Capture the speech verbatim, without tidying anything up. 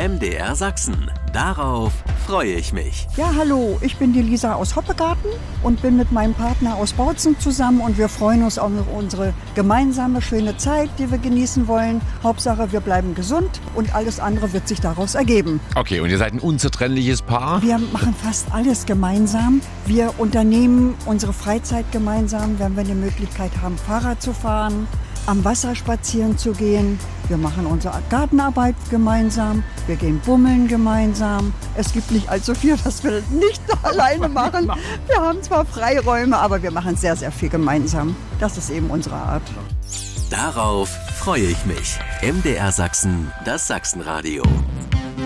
M D R Sachsen. Darauf freue ich mich. Ja, hallo, ich bin die Lisa aus Hoppegarten und bin mit meinem Partner aus Bautzen zusammen und wir freuen uns auf unsere gemeinsame schöne Zeit, die wir genießen wollen. Hauptsache, wir bleiben gesund und alles andere wird sich daraus ergeben. Okay, und ihr seid ein unzertrennliches Paar? Wir machen fast alles gemeinsam. Wir unternehmen unsere Freizeit gemeinsam, wenn wir die Möglichkeit haben, Fahrrad zu fahren, am Wasser spazieren zu gehen. Wir machen unsere Gartenarbeit gemeinsam, wir gehen bummeln gemeinsam. Es gibt nicht allzu viel, was wir nicht alleine machen. Wir haben zwar Freiräume, aber wir machen sehr, sehr viel gemeinsam. Das ist eben unsere Art. Darauf freue ich mich. M D R Sachsen, das Sachsenradio.